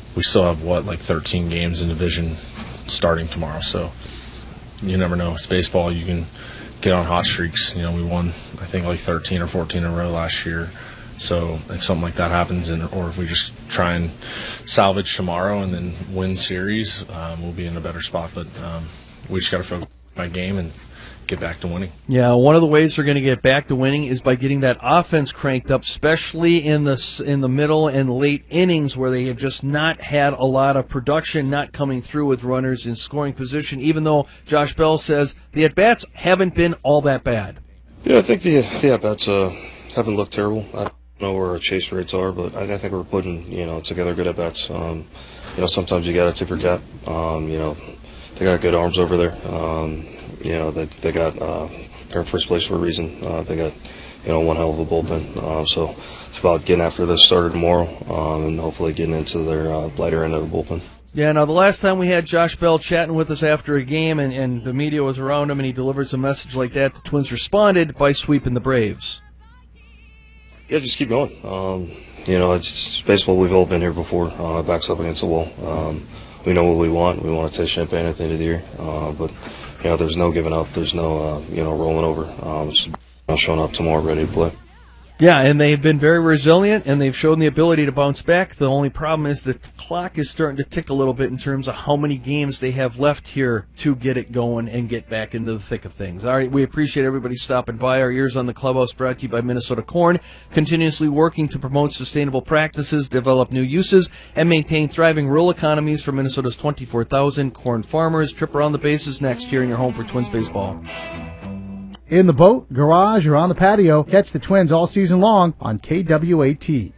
we still have, 13 games in division starting tomorrow. So you never know. It's baseball. You can get on hot streaks. We won, I think, 13 or 14 in a row last year. So if something like that happens, or if we just try and salvage tomorrow and then win series, we'll be in a better spot. But we just got to focus on my game and get back to winning. Yeah, one of the ways they're going to get back to winning is by getting that offense cranked up, especially in the middle and late innings where they have just not had a lot of production, not coming through with runners in scoring position, even though Josh Bell says the at-bats haven't been all that bad. Yeah, I think the at-bats haven't looked terrible. I don't know where our chase rates are, but I think we're putting together good at-bats. Sometimes you got to tip your cap. They got good arms over there. They got they're in first place for a reason. They got one hell of a bullpen. So it's about getting after this starter tomorrow and hopefully getting into their lighter end of the bullpen. Yeah, now the last time we had Josh Bell chatting with us after a game and the media was around him and he delivers a message like that, the Twins responded by sweeping the Braves. Yeah, just keep going. It's baseball. We've all been here before. Backs up against the wall. We know what we want. We want to taste champagne at the end of the year. But there's no giving up. There's no, rolling over. It's showing up tomorrow ready to play. Yeah, and they've been very resilient, and they've shown the ability to bounce back. The only problem is that the clock is starting to tick a little bit in terms of how many games they have left here to get it going and get back into the thick of things. All right, we appreciate everybody stopping by. Our Ears on the Clubhouse brought to you by Minnesota Corn, continuously working to promote sustainable practices, develop new uses, and maintain thriving rural economies for Minnesota's 24,000 corn farmers. Trip around the bases next here in your home for Twins baseball. In the boat, garage, or on the patio, catch the Twins all season long on KWAT.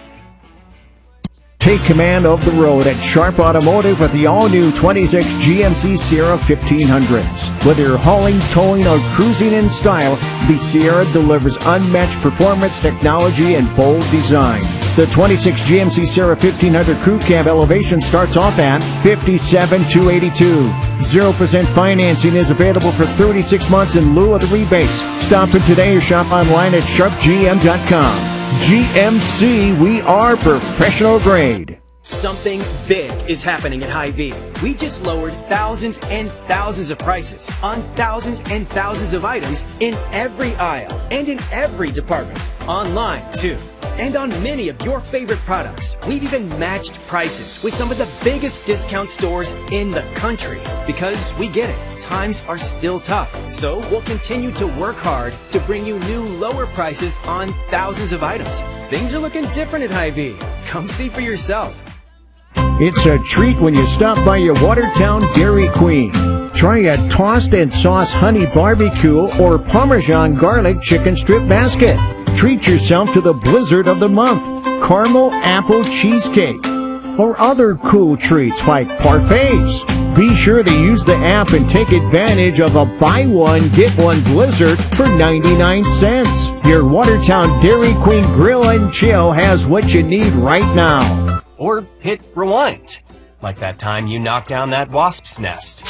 Take command of the road at Sharp Automotive with the all-new 26 GMC Sierra 1500s. Whether you're hauling, towing, or cruising in style, the Sierra delivers unmatched performance, technology, and bold design. The 26 GMC Sierra 1500 Crew Cab elevation starts off at $57,282. 0% financing is available for 36 months in lieu of the rebates. Stop in today or shop online at sharpgm.com. GMC, we are professional grade. Something big is happening at Hy-Vee. We just lowered thousands and thousands of prices on thousands and thousands of items in every aisle and in every department. Online, too. And on many of your favorite products. We've even matched prices with some of the biggest discount stores in the country. Because we get it. Times are still tough. So we'll continue to work hard to bring you new lower prices on thousands of items. Things are looking different at Hy-Vee. Come see for yourself. It's a treat when you stop by your Watertown Dairy Queen. Try a tossed and sauce honey barbecue or Parmesan garlic chicken strip basket. Treat yourself to the blizzard of the month, caramel apple cheesecake, or other cool treats like parfaits. Be sure to use the app and take advantage of a buy one, get one blizzard for 99 cents. Your Watertown Dairy Queen Grill and Chill has what you need right now. Or hit rewind, like that time you knocked down that wasp's nest.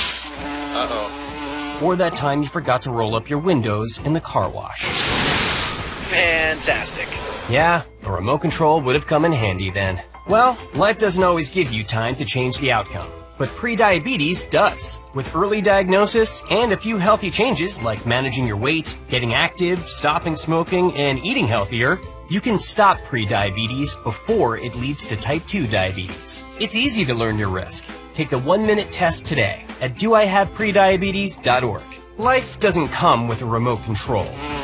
Uh-oh. Or that time you forgot to roll up your windows in the car wash. Fantastic. Yeah, a remote control would have come in handy then. Well, life doesn't always give you time to change the outcome, but prediabetes does. With early diagnosis and a few healthy changes like managing your weight, getting active, stopping smoking, and eating healthier, you can stop prediabetes before it leads to type 2 diabetes. It's easy to learn your risk. Take the 1-minute test today at doihaveprediabetes.org. Life doesn't come with a remote control.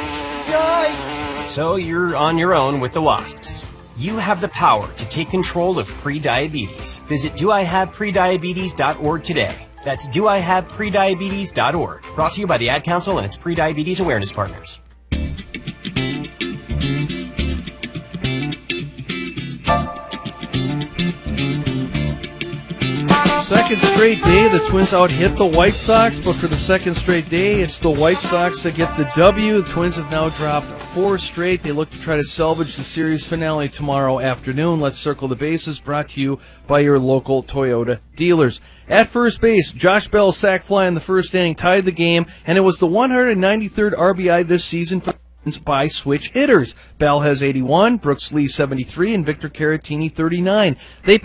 So you're on your own with the wasps. You have the power to take control of prediabetes. Visit doihaveprediabetes.org today. That's doihaveprediabetes.org. Brought to you by the Ad Council and its prediabetes awareness partners. Second straight day, the Twins out-hit the White Sox, but for the second straight day, it's the White Sox that get the W. The Twins have now dropped 4 straight. They look to try to salvage the series finale tomorrow afternoon. Let's circle the bases, brought to you by your local Toyota dealers. At first base, Josh Bell's sac fly in the first inning tied the game, and it was the 193rd RBI this season for by switch hitters. Bell has 81, Brooks Lee 73, and Victor Caratini 39. They